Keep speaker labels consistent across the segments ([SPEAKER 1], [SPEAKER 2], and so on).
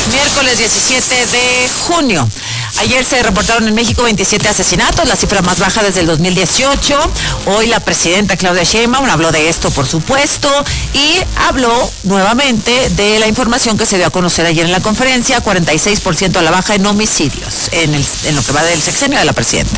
[SPEAKER 1] Miércoles 17 de junio. Ayer se reportaron en México 27 asesinatos, la cifra más baja desde el 2018. Hoy la presidenta Claudia Sheinbaum habló de esto, por supuesto, y habló nuevamente de la información que se dio a conocer ayer en la conferencia, 46% a la baja en homicidios, en lo que va del sexenio de la presidenta.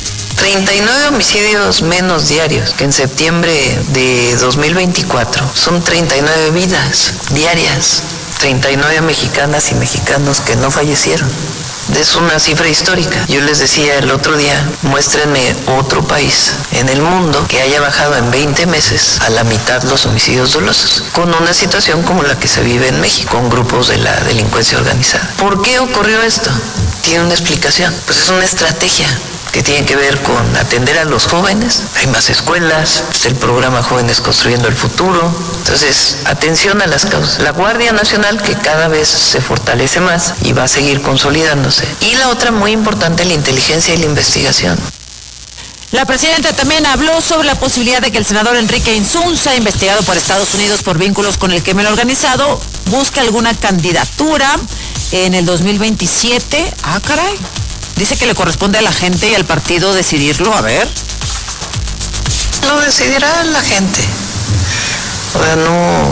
[SPEAKER 2] 39 homicidios menos diarios que en septiembre de 2024. Son 39 vidas diarias, 39 mexicanas y mexicanos que no fallecieron. Es una cifra histórica. Yo les decía el otro día, muéstrenme otro país en el mundo que haya bajado en 20 meses a la mitad los homicidios dolosos, con una situación como la que se vive en México, con grupos de la delincuencia organizada. ¿Por qué ocurrió esto? Tiene una explicación. Pues es una estrategia que tiene que ver con atender a los jóvenes. Hay más escuelas, está el programa Jóvenes Construyendo el Futuro. Entonces, atención a las causas. La Guardia Nacional, que cada vez se fortalece más y va a seguir consolidándose. Y la otra muy importante, la inteligencia y la investigación.
[SPEAKER 1] La presidenta también habló sobre la posibilidad de que el senador Enrique Insunza, investigado por Estados Unidos por vínculos con el crimen organizado, busque alguna candidatura en el 2027. Ah, caray. Dice que le corresponde a la gente y al partido decidirlo. A ver.
[SPEAKER 2] Lo decidirá la gente. O sea, no.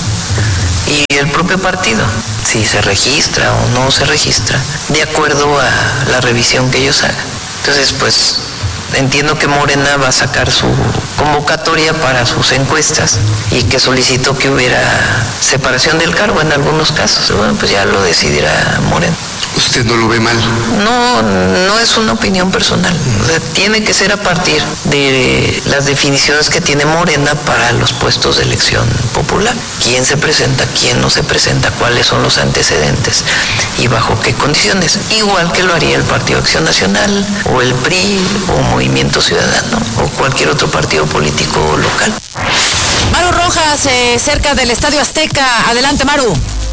[SPEAKER 2] Y el propio partido, si se registra o no se registra, de acuerdo a la revisión que ellos hagan. Entonces, pues, entiendo que Morena va a sacar su convocatoria para sus encuestas y que solicitó que hubiera separación del cargo en algunos casos. Bueno, pues ya lo decidirá Morena.
[SPEAKER 3] ¿Usted no lo ve mal?
[SPEAKER 2] No es una opinión personal. O sea, tiene que ser a partir de las definiciones que tiene Morena para los puestos de elección popular. ¿Quién se presenta, quién no se presenta, cuáles son los antecedentes y bajo qué condiciones? Igual que lo haría el Partido Acción Nacional o el PRI o Movimiento Ciudadano o cualquier otro partido político local.
[SPEAKER 1] Maru Rojas, cerca del Estadio Azteca. Adelante, Maru.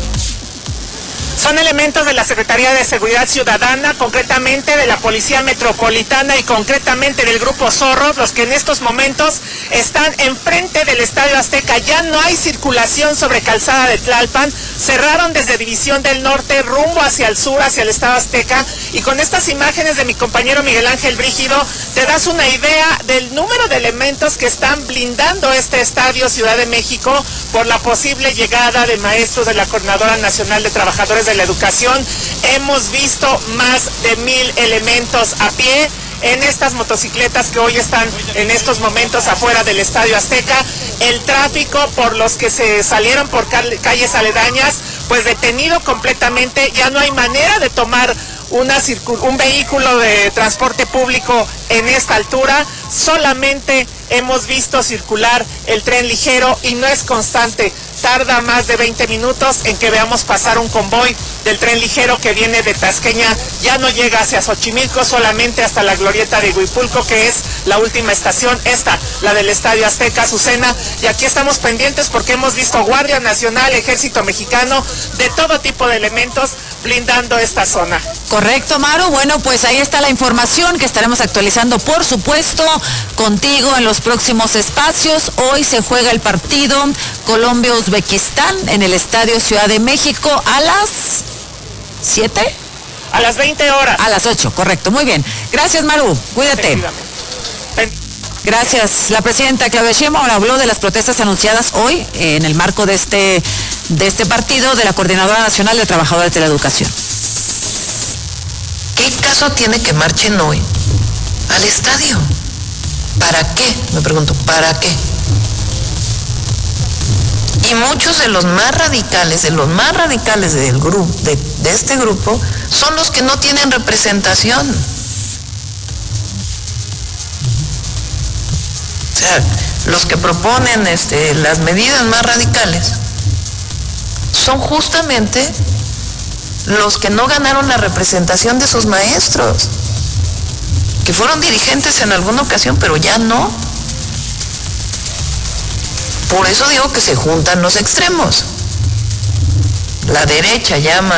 [SPEAKER 4] Son elementos de la Secretaría de Seguridad Ciudadana, concretamente de la Policía Metropolitana y concretamente del Grupo Zorro, los que en estos momentos están enfrente del Estadio Azteca. Ya no hay circulación sobre Calzada de Tlalpan, cerraron desde División del Norte rumbo hacia el sur, hacia el Estadio Azteca, y con estas imágenes de mi compañero Miguel Ángel Brígido, te das una idea del número de elementos que están blindando este estadio Ciudad de México por la posible llegada de maestros de la Coordinadora Nacional de Trabajadores de la Educación. Hemos visto más de 1,000 elementos a pie en estas motocicletas que hoy están en estos momentos afuera del Estadio Azteca. El tráfico por los que se salieron por calles aledañas, pues detenido completamente. Ya no hay manera de tomar un vehículo de transporte público en esta altura. Solamente hemos visto circular el tren ligero y no es constante. Tarda más de 20 minutos en que veamos pasar un convoy del tren ligero que viene de Tasqueña. Ya no llega hacia Xochimilco, solamente hasta la glorieta de Huipulco, que es la última estación, la del Estadio Azteca, Azucena. Y aquí estamos pendientes porque hemos visto Guardia Nacional, Ejército Mexicano, de todo tipo de elementos blindando esta zona.
[SPEAKER 1] Correcto, Maru. Bueno, pues ahí está la información que estaremos actualizando, por supuesto, contigo en los próximos espacios. Hoy se juega el partido Colombia-Uzbekistán en el Estadio Ciudad de México a las 7.
[SPEAKER 4] A las 20 horas.
[SPEAKER 1] A las 8, correcto. Muy bien. Gracias, Maru. Cuídate. Gracias. La presidenta Claudia Sheinbaum habló de las protestas anunciadas hoy en el marco de este partido de la Coordinadora Nacional de Trabajadores de la Educación.
[SPEAKER 2] ¿Qué caso tiene que marchen hoy al estadio? ¿Para qué? Me pregunto, ¿para qué? Y muchos de los más radicales del grupo, de este grupo, son los que no tienen representación. O sea, los que proponen las medidas más radicales son justamente los que no ganaron la representación de sus maestros, que fueron dirigentes en alguna ocasión, pero ya no. Por eso digo que se juntan los extremos. La derecha llama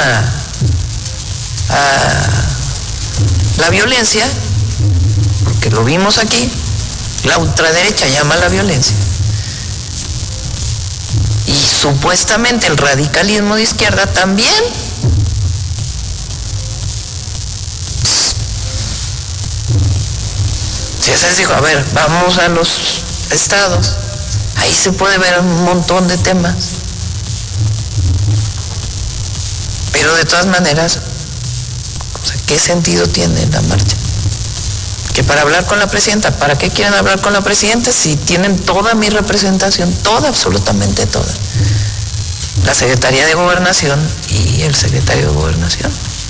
[SPEAKER 2] a la violencia, porque lo vimos aquí. La ultraderecha llama a la violencia. Y supuestamente el radicalismo de izquierda también. César dijo, a ver, vamos a los estados, ahí se puede ver un montón de temas. Pero de todas maneras, o sea, ¿qué sentido tiene la marcha? Que para hablar con la presidenta, ¿para qué quieren hablar con la presidenta si tienen toda mi representación, toda, absolutamente toda? La Secretaría de Gobernación y el secretario de Gobernación.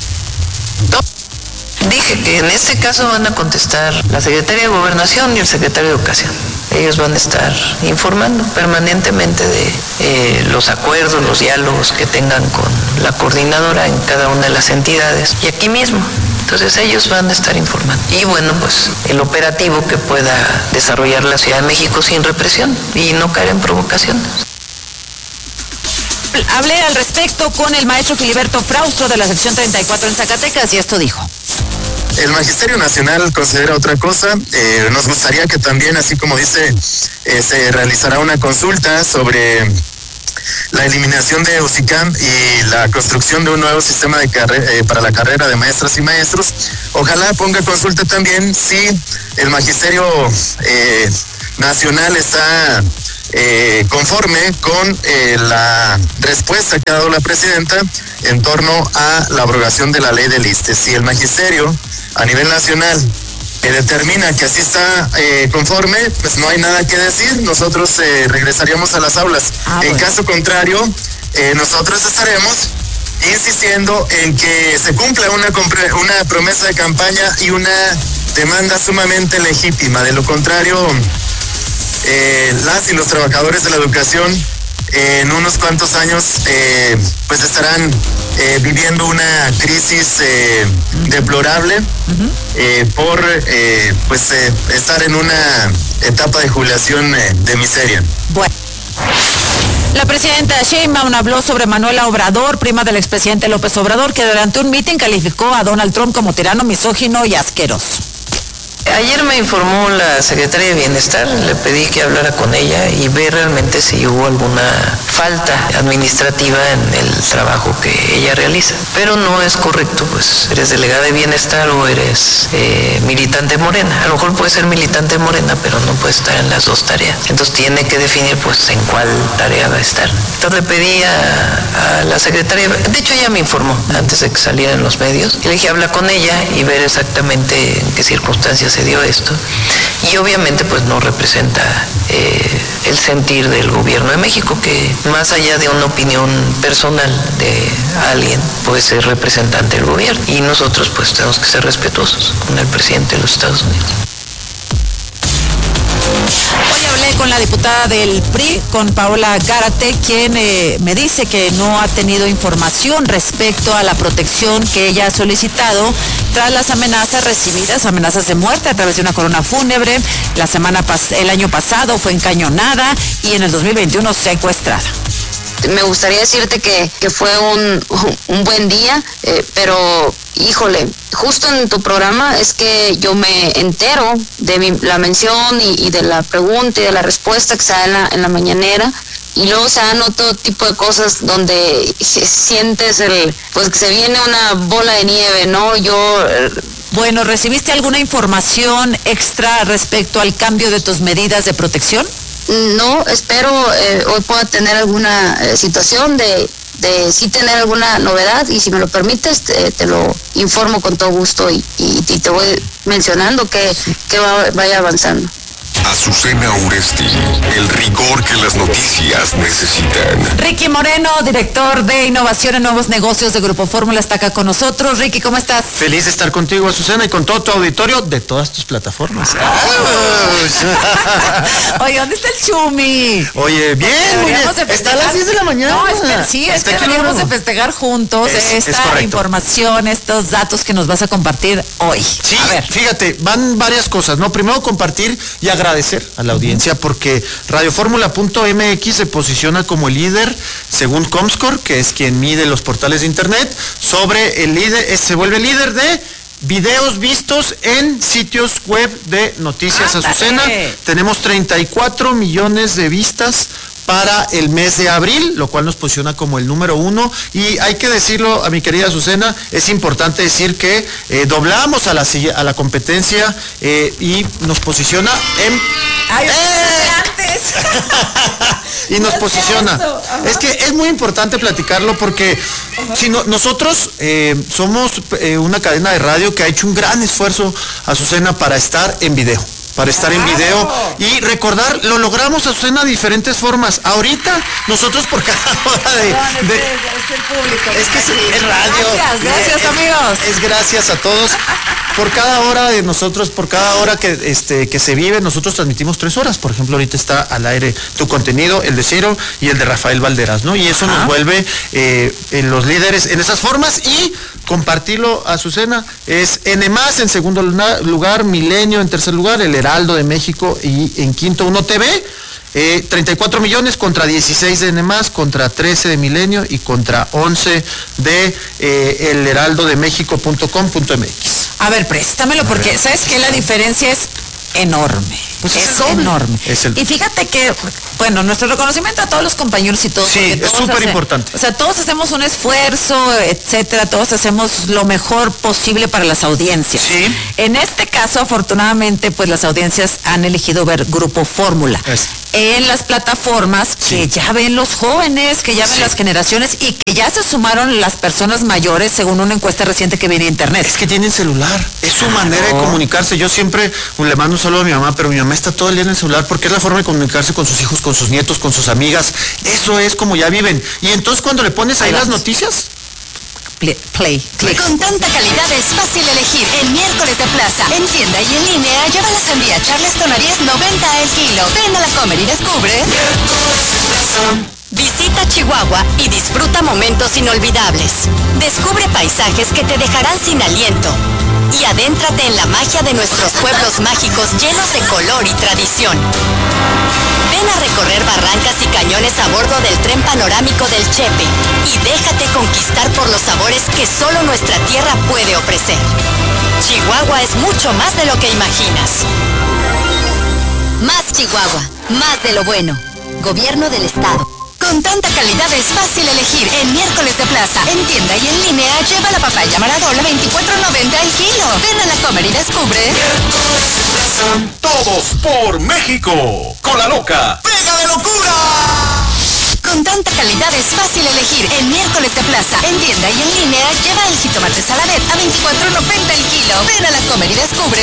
[SPEAKER 2] Dije que en este caso van a contestar la Secretaría de Gobernación y el secretario de Educación. Ellos van a estar informando permanentemente de los acuerdos, los diálogos que tengan con la coordinadora en cada una de las entidades y aquí mismo. Entonces ellos van a estar informando. Y bueno, pues el operativo que pueda desarrollar la Ciudad de México sin represión y no caer en provocaciones.
[SPEAKER 1] Hablé al respecto con el maestro Filiberto Fraustro de la sección 34 en Zacatecas y esto dijo.
[SPEAKER 3] El Magisterio Nacional considera otra cosa. Nos gustaría que también, así como dice, se realizará una consulta sobre la eliminación de UCICAM y la construcción de un nuevo sistema de para la carrera de maestras y maestros. Ojalá ponga consulta también si el Magisterio Nacional está conforme con la respuesta que ha dado la presidenta en torno a la abrogación de la ley del ISSSTE. Si el Magisterio a nivel nacional determina que así está conforme, pues no hay nada que decir, nosotros regresaríamos a las aulas. En caso contrario, nosotros estaremos insistiendo en que se cumpla una promesa de campaña y una demanda sumamente legítima. De lo contrario, las y los trabajadores de la educación en unos cuantos años pues estarán viviendo una crisis deplorable por pues estar en una etapa de jubilación de miseria.
[SPEAKER 1] Bueno. La presidenta Sheinbaum habló sobre Manuela Obrador, prima del expresidente López Obrador, que durante un mitin calificó a Donald Trump como tirano, misógino y asqueroso.
[SPEAKER 2] Ayer me informó la secretaria de Bienestar, le pedí que hablara con ella y ver realmente si hubo alguna falta administrativa en el trabajo que ella realiza. Pero no es correcto, pues eres delegada de Bienestar o eres militante Morena. A lo mejor puede ser militante Morena, pero no puede estar en las dos tareas. Entonces tiene que definir pues en cuál tarea va a estar. Entonces le pedí a la secretaria, de hecho ella me informó antes de que saliera en los medios, y le dije habla con ella y ver exactamente en qué circunstancias se dio esto, y obviamente pues no representa el sentir del gobierno de México, que más allá de una opinión personal de alguien, pues es representante del gobierno, y nosotros pues tenemos que ser respetuosos con el presidente de los Estados Unidos.
[SPEAKER 1] Hoy hablé con la diputada del PRI, con Paola Gárate, quien me dice que no ha tenido información respecto a la protección que ella ha solicitado tras las amenazas recibidas, amenazas de muerte a través de una corona fúnebre. El año pasado fue encañonada y en el 2021 secuestrada.
[SPEAKER 5] Me gustaría decirte que fue un buen día, pero híjole, justo en tu programa es que yo me entero de la mención y de la pregunta y de la respuesta que se da en la mañanera, y luego se dan otro tipo de cosas donde sientes pues que se viene una bola de nieve, ¿no?
[SPEAKER 1] Bueno, ¿recibiste alguna información extra respecto al cambio de tus medidas de protección?
[SPEAKER 5] No, espero hoy pueda tener alguna situación de sí tener alguna novedad, y si me lo permites te lo informo con todo gusto y te voy mencionando que vaya avanzando.
[SPEAKER 6] Azucena Uresti, el rigor que las noticias necesitan.
[SPEAKER 1] Ricky Moreno, director de Innovación en Nuevos Negocios de Grupo Fórmula, está acá con nosotros. Ricky, ¿cómo estás?
[SPEAKER 7] Feliz de estar contigo, Azucena, y con todo tu auditorio de todas tus plataformas.
[SPEAKER 1] Oye, ¿dónde está el Chumi?
[SPEAKER 7] Oye, bien, muy bien. Está a las 10 de la mañana.
[SPEAKER 1] No, es que deberíamos de festejar juntos esta información, estos datos que nos vas a compartir hoy.
[SPEAKER 7] Sí, a ver, fíjate, van varias cosas, ¿no? Primero, compartir y agradecer a la audiencia porque radioformula.mx se posiciona como el líder según Comscore, que es quien mide los portales de internet, se vuelve líder de videos vistos en sitios web de noticias. Azucena. Tenemos 34 millones de vistas para el mes de abril, lo cual nos posiciona como el número 1. Y hay que decirlo, a mi querida Azucena, es importante decir que doblamos a la competencia y nos posiciona en...
[SPEAKER 1] ¡Ay, antes!
[SPEAKER 7] Y nos posiciona. Es que es muy importante platicarlo porque si no, nosotros somos una cadena de radio que ha hecho un gran esfuerzo, Azucena, para estar en video. Y recordar, lo logramos, Azucena, de diferentes formas. Ahorita, nosotros por cada hora
[SPEAKER 1] es el público.
[SPEAKER 7] Es que es radio.
[SPEAKER 1] Gracias, amigos.
[SPEAKER 7] Es gracias a todos. Por cada hora de nosotros, por cada hora que se vive, nosotros transmitimos 3 horas. Por ejemplo, ahorita está al aire tu contenido, el de Ciro y el de Rafael Valderas, ¿no? Y eso nos vuelve en los líderes en esas formas. Y compartirlo, Azucena, es N+, en segundo lugar, Milenio en tercer lugar, El Heraldo de México, y en quinto 1TV. 34 millones contra 16 de N+, contra 13 de Milenio y contra 11 de elheraldodemexico.com.mx.
[SPEAKER 1] A ver, préstamelo porque ¿sabes qué? La diferencia es enorme.
[SPEAKER 7] Pues
[SPEAKER 1] es enorme. Y fíjate que, bueno, nuestro reconocimiento a todos los compañeros y todos.
[SPEAKER 7] Sí, es súper importante.
[SPEAKER 1] O sea, todos hacemos un esfuerzo, etcétera, todos hacemos lo mejor posible para las audiencias.
[SPEAKER 7] Sí.
[SPEAKER 1] En este caso, afortunadamente, pues las audiencias han elegido ver Grupo Fórmula. En las plataformas que ya ven los jóvenes, que ya ven las generaciones y que ya se sumaron las personas mayores según una encuesta reciente que viene a internet.
[SPEAKER 7] Es que tienen celular, es su manera de comunicarse. Yo siempre le mando un saludo a mi mamá, pero mi mamá está todo el día en el celular porque es la forma de comunicarse con sus hijos, con sus nietos, con sus amigas. Eso es como ya viven. Y entonces cuando le pones ahí las noticias,
[SPEAKER 1] Play.
[SPEAKER 8] Con tanta calidad es fácil elegir. En miércoles de plaza, en tienda y en línea, lleva la sandía Charleston a 10.90 el kilo. Ven a la Comer y descubre. Visita Chihuahua y disfruta momentos inolvidables. Descubre paisajes que te dejarán sin aliento. Y adéntrate en la magia de nuestros pueblos mágicos llenos de color y tradición. Ven a recorrer barrancas y cañones a bordo del tren panorámico del Chepe y déjate conquistar por los sabores que solo nuestra tierra puede ofrecer. Chihuahua es mucho más de lo que imaginas. Más Chihuahua, más de lo bueno. Gobierno del Estado. Con tanta calidad es fácil elegir. En miércoles de plaza, en tienda y en línea, lleva la papaya Maradona 24.90 el kilo. Ven a la Comer y descubre.
[SPEAKER 6] Todos por México. Con la loca. ¡Pega de locura!
[SPEAKER 8] Con tanta calidad es fácil elegir. En miércoles de plaza, en tienda y en línea, lleva el jitomate Saladet a 24.90 el kilo. Ven a la Comer y descubre.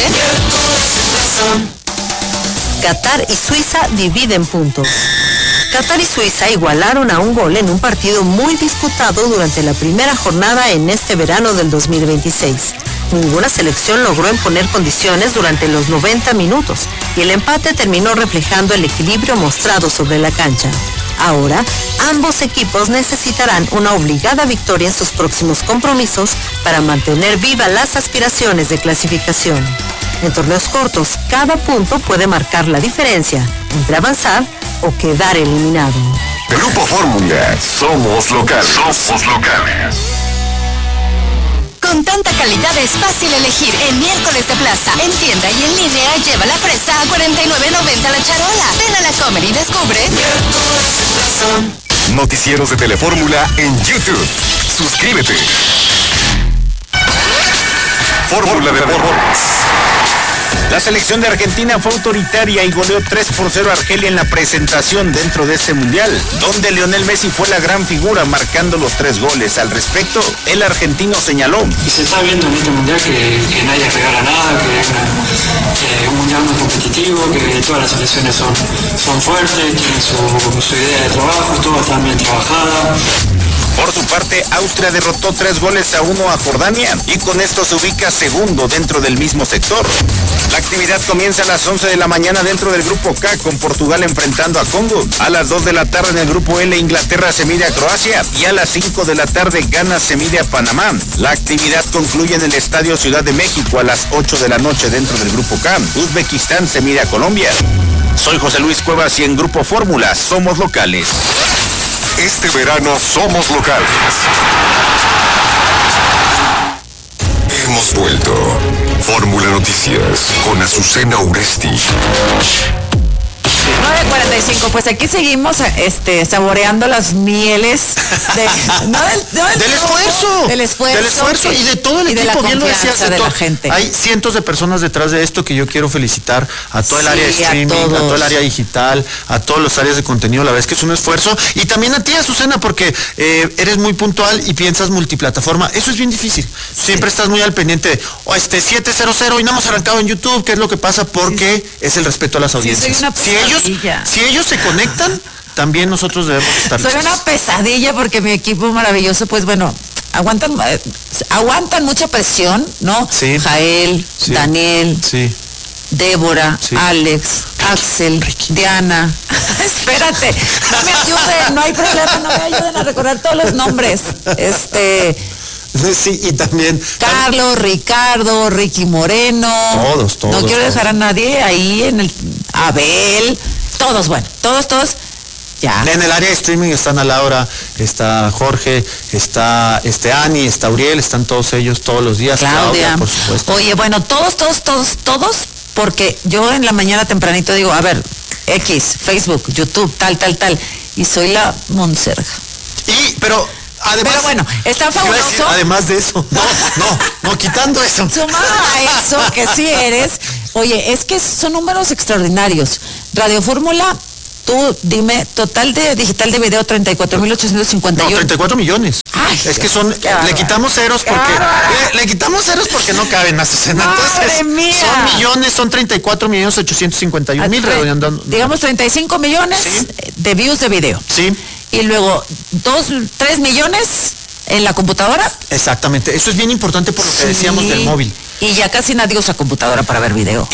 [SPEAKER 9] Qatar y Suiza dividen puntos. Qatar y Suiza igualaron a un gol en un partido muy disputado durante la primera jornada en este verano del 2026. Ninguna selección logró imponer condiciones durante los 90 minutos y el empate terminó reflejando el equilibrio mostrado sobre la cancha. Ahora, ambos equipos necesitarán una obligada victoria en sus próximos compromisos para mantener vivas las aspiraciones de clasificación. En torneos cortos, cada punto puede marcar la diferencia entre avanzar o quedar eliminado.
[SPEAKER 6] Grupo Fórmula. Somos locales. Somos locales.
[SPEAKER 8] Con tanta calidad es fácil elegir. En miércoles de plaza, en tienda y en línea, lleva la fresa a 49.90 la charola. Ven a la Comer y descubre.
[SPEAKER 6] Noticieros de Telefórmula en YouTube. Suscríbete. Fórmula de Deportes.
[SPEAKER 10] La selección de Argentina fue autoritaria y goleó 3-0 a Argelia en la presentación dentro de este mundial, donde Lionel Messi fue la gran figura marcando los 3 goles. Al respecto, el argentino señaló:
[SPEAKER 11] y se está viendo en este mundial que nadie regala nada, que es un mundial muy competitivo, que todas las selecciones son fuertes, tienen su idea de trabajo, todas están bien trabajadas.
[SPEAKER 10] Por su parte, Austria derrotó 3-1 a Jordania y con esto se ubica segundo dentro del mismo sector. La actividad comienza a las 11 de la mañana dentro del grupo K, con Portugal enfrentando a Congo. A las 2 de la tarde en el grupo L, Inglaterra se mide a Croacia y a las 5 de la tarde Ghana se mide a Panamá. La actividad concluye en el Estadio Ciudad de México a las 8 de la noche dentro del grupo K. Uzbekistán se mide a Colombia. Soy José Luis Cuevas y en Grupo Fórmula somos locales.
[SPEAKER 6] Este verano somos locales. Hemos vuelto. Fórmula Noticias con Azucena Uresti.
[SPEAKER 1] 9:45, pues aquí seguimos saboreando las mieles del esfuerzo
[SPEAKER 7] y de todo el equipo, bien lo decías,
[SPEAKER 1] de la gente.
[SPEAKER 7] Hay cientos de personas detrás de esto que yo quiero felicitar a todo el área de streaming, a todo el área digital, a todas las áreas de contenido. La verdad es que es un esfuerzo, y también a ti, Azucena, porque eres muy puntual y piensas multiplataforma. Eso es bien difícil. Siempre estás muy al pendiente de 7:00 y no hemos arrancado en YouTube. ¿Qué es lo que pasa? Porque es el respeto a las audiencias. Si ellos se conectan, también nosotros debemos estar listos.
[SPEAKER 1] Soy una pesadilla porque mi equipo maravilloso, pues bueno, aguantan mucha presión, ¿no?
[SPEAKER 7] Sí.
[SPEAKER 1] Jael,
[SPEAKER 7] Sí.
[SPEAKER 1] Daniel,
[SPEAKER 7] Sí.
[SPEAKER 1] Débora,
[SPEAKER 7] Sí.
[SPEAKER 1] Alex, Axel, Diana. Espérate, no me ayuden, no hay problema, no me ayuden a recordar todos los nombres.
[SPEAKER 7] Sí, y también
[SPEAKER 1] Carlos, Ricardo, Ricky Moreno.
[SPEAKER 7] Todos.
[SPEAKER 1] No quiero dejar a nadie ahí Abel. Todos, bueno, todos. Ya.
[SPEAKER 7] En el área de streaming están a Laura, está Jorge, está Ani, está Uriel, están todos ellos todos los días.
[SPEAKER 1] Claudia,
[SPEAKER 7] por supuesto.
[SPEAKER 1] Oye, bueno, todos, porque yo en la mañana tempranito digo, a ver, Facebook, YouTube, tal, y soy la Monserga.
[SPEAKER 7] Pero bueno,
[SPEAKER 1] está fabuloso.
[SPEAKER 7] Además de eso, no, quitando eso.
[SPEAKER 1] Sumado a eso, que sí eres. Oye, es que son números extraordinarios. Radio Fórmula, tú dime, total de digital de video 34,851.
[SPEAKER 7] No, 34 millones.
[SPEAKER 1] Ay,
[SPEAKER 7] es que le quitamos ceros porque no caben, Azucena. Entonces,
[SPEAKER 1] mía.
[SPEAKER 7] son millones, son 34,851,000 redondeando.
[SPEAKER 1] Digamos 35 millones de views de video.
[SPEAKER 7] Sí.
[SPEAKER 1] Y luego 3 millones en la computadora.
[SPEAKER 7] Exactamente, eso es bien importante por lo que decíamos del móvil.
[SPEAKER 1] Y ya casi nadie usa computadora para ver video.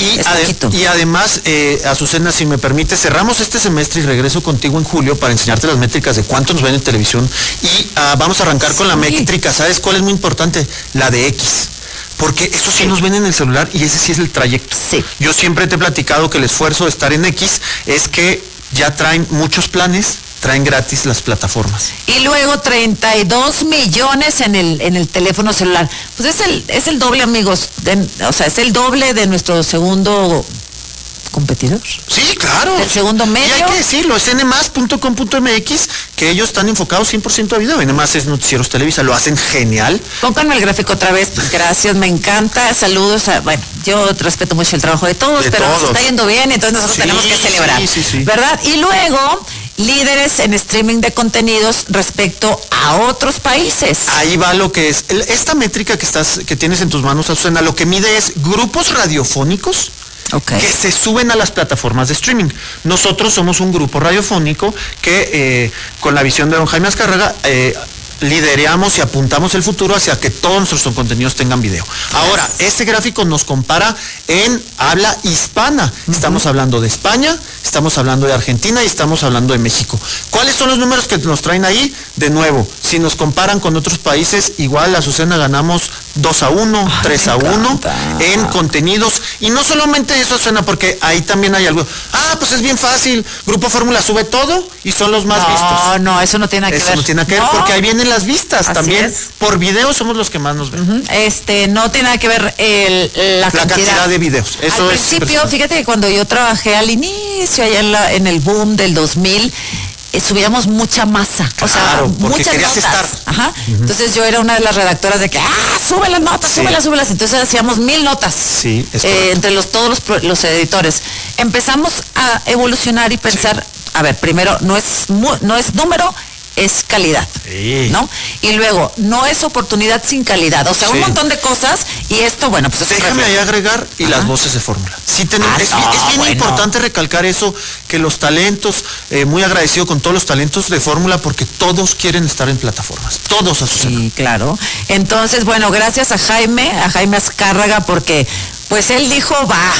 [SPEAKER 7] Y además, Azucena, si me permite, cerramos este semestre y regreso contigo en julio para enseñarte las métricas de cuánto nos ven en televisión. Y vamos a arrancar con la métrica. ¿Sabes cuál es muy importante? La de X. Porque eso sí nos ven en el celular y ese sí es el trayecto.
[SPEAKER 1] Sí.
[SPEAKER 7] Yo siempre te he platicado que el esfuerzo de estar en X es que ya traen muchos planes, traen gratis las plataformas.
[SPEAKER 1] Y luego 32 millones en el teléfono celular. Pues es el doble, amigos. Es el doble de nuestro segundo competidor.
[SPEAKER 7] Sí, claro.
[SPEAKER 1] El segundo medio.
[SPEAKER 7] Y hay que decirlo, es nmas.com.mx, que ellos están enfocados 100% a video. Nmas es Noticieros Televisa, lo hacen genial.
[SPEAKER 1] Pónganme el gráfico otra vez, gracias, me encanta. Saludos bueno, yo respeto mucho el trabajo de todos, pero nos está yendo bien, entonces nosotros tenemos que celebrar.
[SPEAKER 7] Sí.
[SPEAKER 1] ¿Verdad? Y luego, líderes en streaming de contenidos respecto a otros países.
[SPEAKER 7] Ahí va lo que es. Esta métrica que tienes en tus manos, Azucena, lo que mide es grupos radiofónicos que se suben a las plataformas de streaming. Nosotros somos un grupo radiofónico que con la visión de don Jaime Azcárraga lideramos y apuntamos el futuro hacia que todos nuestros contenidos tengan video. Ahora, este gráfico nos compara en habla hispana. Estamos hablando de España, estamos hablando de Argentina y estamos hablando de México. ¿Cuáles son los números que nos traen ahí? De nuevo, si nos comparan con otros países, igual Azucena ganamos 2-1, 3-1 en contenidos. Y no solamente eso, Azucena, porque ahí también hay algo. Pues es bien fácil. Grupo Fórmula sube todo y son los más vistos.
[SPEAKER 1] No, eso no tiene nada que ver.
[SPEAKER 7] Eso no tiene nada que ver porque ahí vienen las vistas. Así también es. Por video somos los que más nos ven.
[SPEAKER 1] No tiene nada que ver la
[SPEAKER 7] cantidad de videos. Eso
[SPEAKER 1] al principio, fíjate que cuando yo trabajé al inicio, allá en el boom del 2000, subíamos mucha masa, muchas notas. Entonces yo era una de las redactoras de que, sube las notas, súbelas. Entonces hacíamos 1000 notas.
[SPEAKER 7] Sí,
[SPEAKER 1] entre todos los editores. Empezamos a evolucionar y pensar, a ver, primero, no es número, es calidad, ¿no? Y luego, no es oportunidad sin calidad, un montón de cosas, y esto, bueno, pues...
[SPEAKER 7] Déjame ahí agregar, y las voces de Fórmula. Sí, es bien importante recalcar eso, que los talentos, muy agradecido con todos los talentos de Fórmula, porque todos quieren estar en plataformas, todos, Azucena.
[SPEAKER 1] Sí, claro. Entonces, bueno, gracias a Jaime Azcárraga, porque, pues él dijo,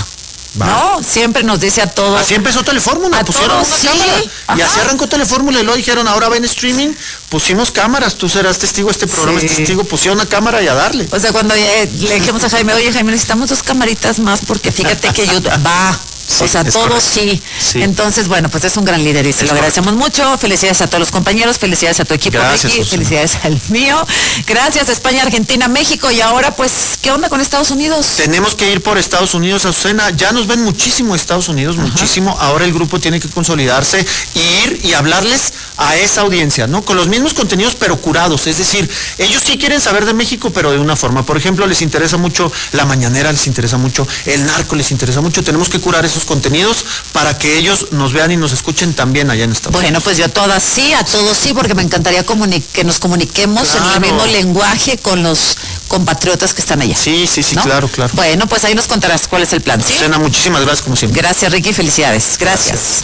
[SPEAKER 1] ¿no? Siempre nos dice a todos.
[SPEAKER 7] Así empezó Telefórmula, pusieron una cámara. Y así arrancó Telefórmula y luego dijeron, ahora ven streaming, pusimos cámaras, tú serás testigo, este programa es testigo, pusieron una cámara y a darle.
[SPEAKER 1] Cuando le dijimos a Jaime, oye Jaime, necesitamos 2 camaritas más porque fíjate que YouTube o sea, todo sí. Entonces, bueno, pues es un gran líder y se lo agradecemos mucho. Felicidades a todos los compañeros, felicidades a tu equipo,
[SPEAKER 7] Gracias,
[SPEAKER 1] Ricky, felicidades al mío. Gracias a España, Argentina, México. Y ahora, pues, ¿qué onda con Estados Unidos?
[SPEAKER 7] Tenemos que ir por Estados Unidos, Azucena. Ya nos ven muchísimo Estados Unidos, muchísimo. Ahora el grupo tiene que consolidarse, ir y hablarles a esa audiencia, ¿no? Con los mismos contenidos, pero curados. Es decir, ellos sí quieren saber de México, pero de una forma. Por ejemplo, les interesa mucho La Mañanera, les interesa mucho El Narco, les interesa mucho. Tenemos que curar esos contenidos para que ellos nos vean y nos escuchen también allá en Estados Unidos.
[SPEAKER 1] Bueno, pues yo a todas sí, a todos sí, porque me encantaría que nos comuniquemos en el mismo lenguaje con los compatriotas que están allá.
[SPEAKER 7] Sí,
[SPEAKER 1] ¿no?
[SPEAKER 7] claro.
[SPEAKER 1] Bueno, pues ahí nos contarás cuál es el plan, ¿sí?
[SPEAKER 7] Azucena, muchísimas gracias como siempre.
[SPEAKER 1] Gracias, Ricky, felicidades. Gracias.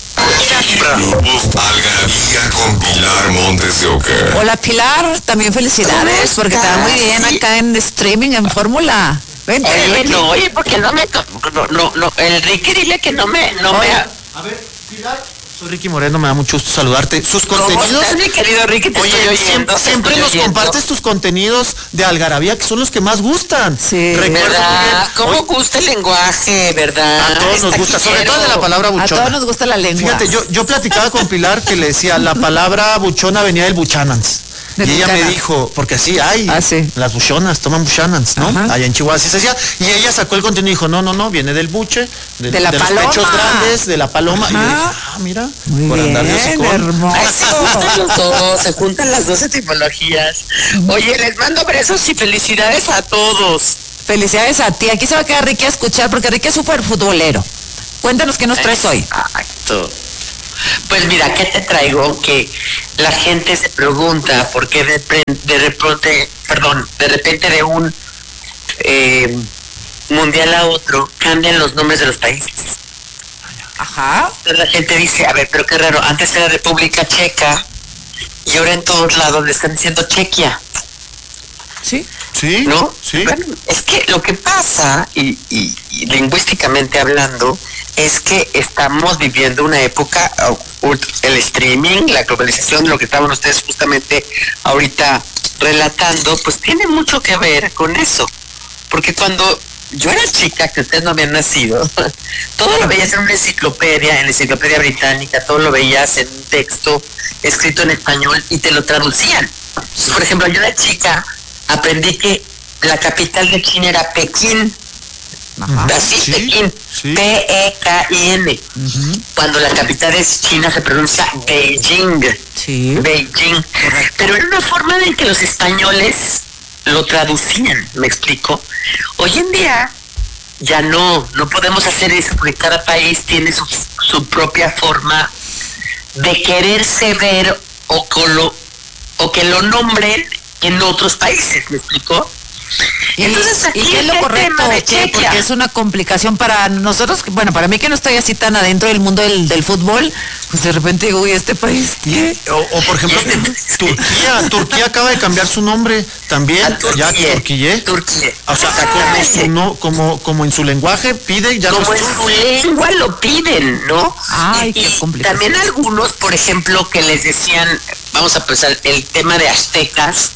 [SPEAKER 6] Algarabía con Pilar Montes de Oca.
[SPEAKER 1] Hola, Pilar, también felicidades, porque te va muy bien acá en streaming, en Fórmula. Vente,
[SPEAKER 12] oye, porque no, el Ricky dile que no me...
[SPEAKER 7] A ver, Pilar, soy Ricky Moreno, me da mucho gusto saludarte. Sus contenidos...
[SPEAKER 12] ¿Cómo estás, mi querido Ricky? Te estoy oyendo,
[SPEAKER 7] siempre nos compartes tus contenidos de Algarabía, que son los que más gustan.
[SPEAKER 1] Sí.
[SPEAKER 12] ¿Verdad? ¿Cómo gusta el lenguaje, verdad?
[SPEAKER 7] A todos nos gusta, sobre todo de la palabra buchona.
[SPEAKER 1] A todos nos gusta la lengua.
[SPEAKER 7] Fíjate, yo platicaba con Pilar que le decía, la palabra buchona venía del Buchanans. Y ella me dijo, porque así hay, las buchonas toman buchanans, ¿no?
[SPEAKER 1] Ajá.
[SPEAKER 7] Allá en Chihuahua así se decía. Y ella sacó el contenido y dijo, no, viene del buche,
[SPEAKER 1] de
[SPEAKER 7] los pechos grandes, de la paloma. Ajá. Y yo dije, mira,
[SPEAKER 1] muy
[SPEAKER 7] por
[SPEAKER 1] bien,
[SPEAKER 7] andar de hocicón.
[SPEAKER 1] hermoso.
[SPEAKER 12] Se juntan las dos etimologías. Oye, les mando besos y felicidades a todos.
[SPEAKER 1] Felicidades a ti. Aquí se va a quedar Ricky a escuchar, porque Ricky es súper futbolero. Cuéntanos qué nos traes hoy.
[SPEAKER 12] Exacto. Pues mira, ¿qué te traigo? Que la gente se pregunta por qué de repente de un mundial a otro cambian los nombres de los países.
[SPEAKER 1] Ajá.
[SPEAKER 12] Entonces la gente dice, a ver, pero qué raro, antes era República Checa y ahora en todos lados le están diciendo Chequia.
[SPEAKER 1] Sí.
[SPEAKER 7] Sí.
[SPEAKER 12] ¿No?
[SPEAKER 7] Sí.
[SPEAKER 12] Bueno, es que lo que pasa, y lingüísticamente hablando, es que estamos viviendo una época, el streaming, la globalización, lo que estaban ustedes justamente ahorita relatando, pues tiene mucho que ver con eso. Porque cuando yo era chica, que ustedes no habían nacido, todo lo veías en una enciclopedia, en la enciclopedia británica, todo lo veías en un texto escrito en español y te lo traducían. Entonces, por ejemplo, yo era chica, aprendí que la capital de China era Pekín.
[SPEAKER 1] Ajá.
[SPEAKER 12] Así,
[SPEAKER 7] Sí,
[SPEAKER 12] Pekín,
[SPEAKER 7] sí.
[SPEAKER 12] P-E-K-I-N. Cuando la capital de China se pronuncia Beijing.
[SPEAKER 1] Sí.
[SPEAKER 12] Beijing. Pero era una forma de que los españoles lo traducían, ¿me explico? Hoy en día ya no podemos hacer eso porque cada país tiene su propia forma de quererse ver o que lo nombren en otros países, ¿me explico? Entonces,
[SPEAKER 1] ¿Y qué es lo correcto? Porque es una complicación para nosotros, bueno, para mí que no estoy así tan adentro del mundo del fútbol, pues de repente digo, uy, este país, ¿qué?
[SPEAKER 7] O por ejemplo, Turquía acaba de cambiar su nombre también, ya Turquía. O sea, como en su lenguaje pide, ya
[SPEAKER 12] como en su lengua lo piden, ¿no?
[SPEAKER 1] Ay, qué complicado.
[SPEAKER 12] También algunos, por ejemplo, que les decían, vamos a pensar, el tema de aztecas,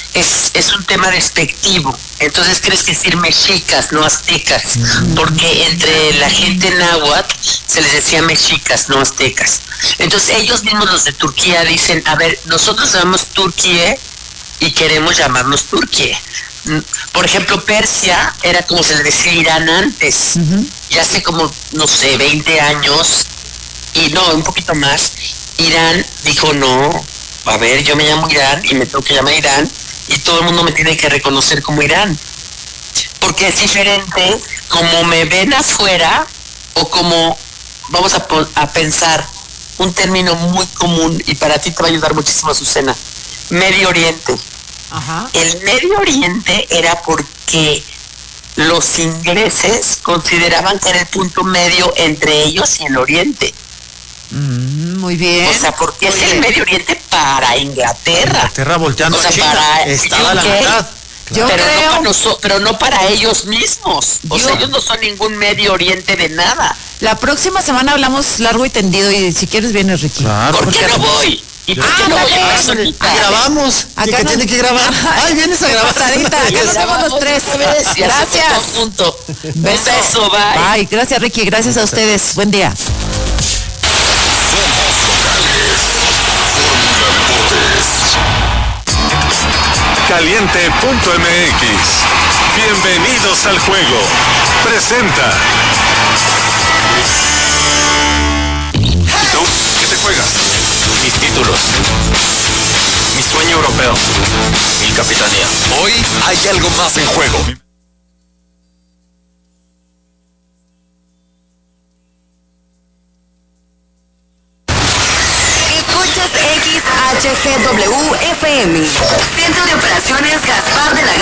[SPEAKER 12] es un tema despectivo. Entonces tienes que decir mexicas, no aztecas, porque entre la gente náhuatl se les decía mexicas, no aztecas. Entonces ellos mismos, los de Turquía, dicen, a ver, nosotros llamamos Turquía y queremos llamarnos Turquía. Por ejemplo, Persia era como se le decía Irán antes, y hace como, no sé, 20 años, y no, un poquito más, Irán dijo, no, a ver, yo me llamo Irán y me tengo que llamar Irán, y todo el mundo me tiene que reconocer como Irán, porque es diferente como me ven afuera o como, vamos a pensar un término muy común y para ti te va a ayudar muchísimo, Azucena, Medio Oriente.
[SPEAKER 1] Ajá.
[SPEAKER 12] El Medio Oriente era porque los ingleses consideraban que era el punto medio entre ellos y el Oriente.
[SPEAKER 1] Muy bien.
[SPEAKER 12] O sea, porque es el Medio Oriente para Inglaterra.
[SPEAKER 7] Inglaterra volteando
[SPEAKER 12] o sea,
[SPEAKER 7] a China,
[SPEAKER 12] para
[SPEAKER 7] estaba a la mitad.
[SPEAKER 1] Yo creo,
[SPEAKER 12] pero no para ellos mismos. O sea, ellos no son ningún Medio Oriente de nada.
[SPEAKER 1] La próxima semana hablamos largo y tendido y si quieres vienes, Ricky.
[SPEAKER 7] Claro.
[SPEAKER 12] ¿Por qué no voy? ¿Y por qué no voy a personita?
[SPEAKER 7] Grabamos. ¿Y que tiene que grabar? Ay, vienes a grabar.
[SPEAKER 1] Pasadita, acá nos vemos los tres. Gracias.
[SPEAKER 12] Un beso, bye.
[SPEAKER 1] Bye. Gracias, Ricky. Gracias a ustedes. Buen día.
[SPEAKER 6] Somos locales. Fórmula Deportes. Caliente.mx. Bienvenidos al juego. Presenta. ¿Y tú? ¿Qué te juegas?
[SPEAKER 13] Mis títulos. Mi sueño europeo. Mi capitanía.
[SPEAKER 6] Hoy hay algo más en juego.
[SPEAKER 8] Escuchas XHGW FM. Centro de Operaciones Gaspar de la